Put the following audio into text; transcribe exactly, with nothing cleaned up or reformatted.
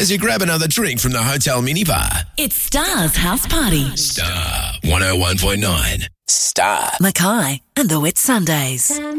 as you grab another drink from the hotel minibar. It's Star's House Party. Star one oh one point nine. Star. Mackay and the Whit Sundays.